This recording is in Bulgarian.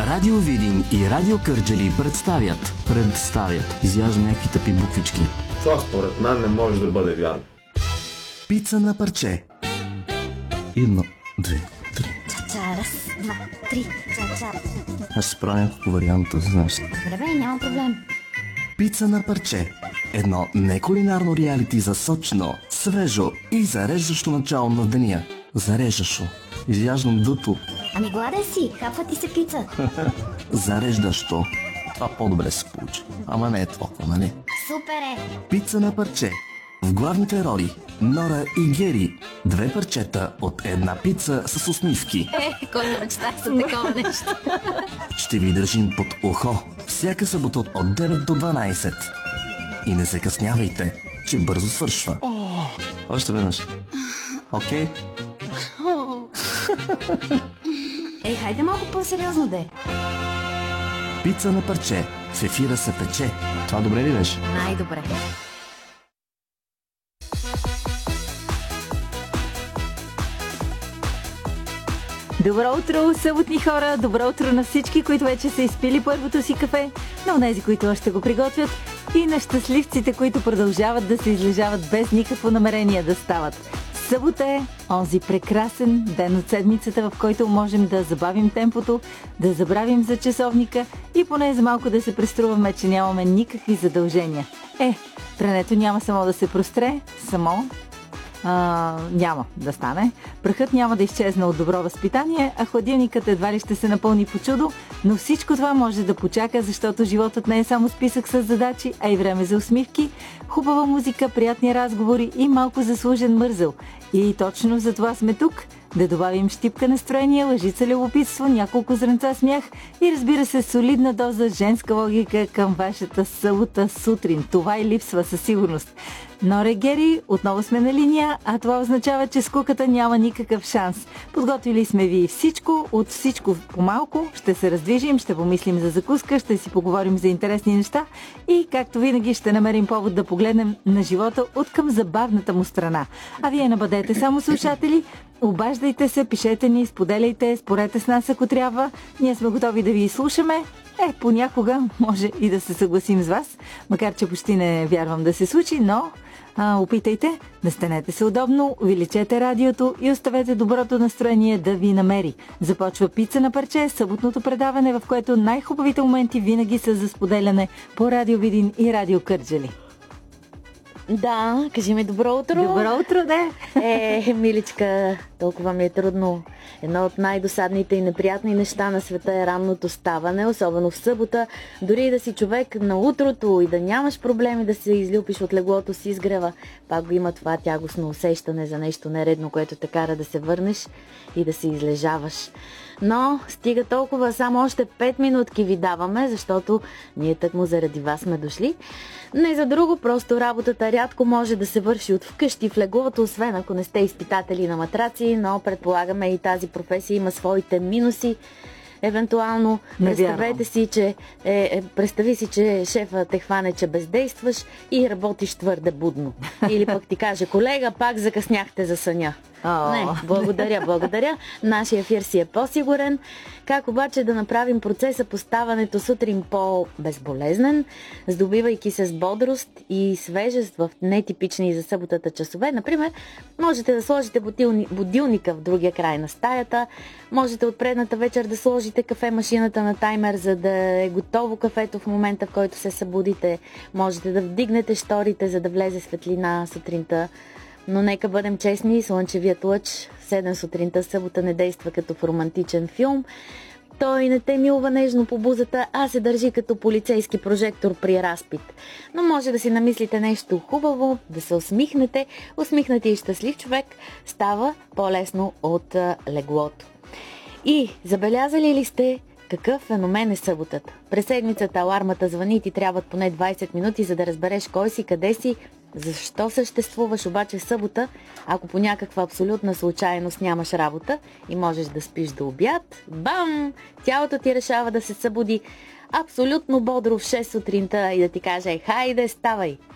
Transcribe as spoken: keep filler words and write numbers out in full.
Радио Видин и Радио Кърджали представят. Представят. Изяждам някакви тъпи буквички. Това според мен не може да бъде вярно. Пица на парче. Едно, две, три. Ча-ча, раз, два, три, ча-ча. Аз ще правя няколко варианта, знаеш. Добре, бе, няма проблем. Пица на парче. Едно некулинарно реалити за сочно, свежо и зареждащо начало на деня. Зареждащо. Изяждам дъто. Ами гладен си, хапва ти се пица. Зареждащо. Това по-добре се получи. Ама не е толкова, нали? Супер е! Пица на парче. В главните роли Нора и Гери. Две парчета от една пица с усмивки. Е, кой мечта за такова нещо? Ще ви държим под ухо всяка събота от девет до дванайсет. И не закъснявайте, че бързо свършва. Още веднъж. Окей? Ей, хайде малко по-сериозно де. Пица на парче. В ефира се пече. Това добре ли беше? Най-добре. Добро утро, съботни хора! Добро утро на всички, които вече са изпили първото си кафе, на онези, които още го приготвят, и на щастливците, които продължават да се излежават без никакво намерение да стават. Събота е онзи прекрасен ден от седмицата, в който можем да забавим темпото, да забравим за часовника и поне за малко да се преструваме, че нямаме никакви задължения. Е, прането няма само да се простре, само... А, няма да стане. Прахът няма да изчезне от добро възпитание, а хладилникът едва ли ще се напълни по чудо, но всичко това може да почака, защото животът не е само списък с задачи, а и време за усмивки, хубава музика, приятни разговори и малко заслужен мързъл. И точно за това сме тук, да добавим щипка настроение, лъжица любопитство, няколко зрънца смях и разбира се солидна доза женска логика към вашата събота сутрин. Това и липсва със сигурност. Нора и Гери, отново сме на линия, а това означава, че скуката няма никакъв шанс. Подготвили сме ви всичко, от всичко по-малко, ще се раздвижим, ще помислим за закуска, ще си поговорим за интересни неща и, както винаги, ще намерим повод да погледнем на живота от към забавната му страна. А вие не бъдете само слушатели, обаждайте се, пишете ни, споделяйте, спорете с нас ако трябва. Ние сме готови да ви изслушаме. Е, понякога може и да се съгласим с вас, макар че почти не вярвам да се случи, но а, опитайте, настанете се удобно, увеличете радиото и оставете доброто настроение да ви намери. Започва Пица на парче, съботното предаване, в което най-хубавите моменти винаги са за споделяне по Радио Видин и Радио Кърджали. Да, кажи ми добро утро. Добро утро, да. Е, миличка, толкова ми е трудно. Едно от най-досадните и неприятни неща на света е ранното ставане, особено в събота. Дори и да си човек на утрото и да нямаш проблеми да се излюпиш от леглото си изгрева, пак го има това тягостно усещане за нещо нередно, което те кара да се върнеш и да се излежаваш. Но стига толкова, само още пет минутки ви даваме, защото ние тъкмо заради вас сме дошли. Не за друго, просто работата рядко може да се върши от вкъщи в леглото, освен ако не сте изпитатели на матраци, но предполагаме и тази професия има своите минуси. Евентуално, представете си, че е, е, представи си, че шефа те хване, че бездействаш и работиш твърде будно. Или пък ти каже: колега, пак закъсняхте за съня. О, не, благодаря, благодаря. Нашия ефир си е по-сигурен. Как обаче да направим процеса по ставането сутрин по-безболезнен, здобивайки се с бодрост и свежест в нетипични за съботата часове? Например, можете да сложите будилни, будилника в другия край на стаята, можете от предната вечер да сложите кафемашината на таймер, за да е готово кафето в момента, в който се събудите, можете да вдигнете шторите, за да влезе светлина сутринта. Но нека бъдем честни, слънчевият лъч в седем сутринта събота не действа като в романтичен филм. Той не те милва нежно по бузата, а се държи като полицейски прожектор при разпит. Но може да си намислите нещо хубаво, да се усмихнете. Усмихнат и щастлив човек става по-лесно от а, леглото. И забелязали ли сте какъв феномен е съботата? През седмицата алармата звъни и ти трябват поне двайсет минути, за да разбереш кой си, къде си, защо съществуваш. Обаче в събота, ако по някаква абсолютна случайност нямаш работа и можеш да спиш до обяд, бам! Тялото ти решава да се събуди абсолютно бодро в шест сутринта и да ти каже: хайде, ставай!